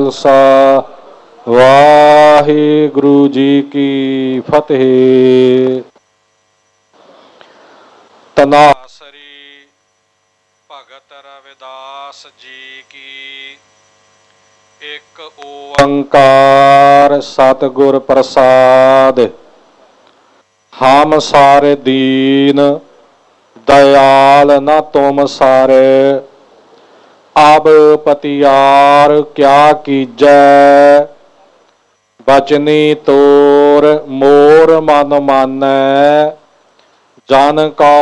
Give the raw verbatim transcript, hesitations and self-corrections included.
ਖਾਲਸਾ ਵਾਹਿਗੁਰੂ ਜੀ ਕੀ ਫਤਿਹ। ਤਨਾਸਰੀ ਭਗਤ ਰਵਿਦਾਸ ਜੀ ਕੀ। ਇੱਕ ਓੰਕਾਰ ਸਤਿਗੁਰ ਪ੍ਰਸਾਦ। ਹਮ ਸਾਰੇ ਦੀਨ दयाल न तुम सारे, अब पतियार क्या कीजै। बचनी तोर मोर मन मानै, जन का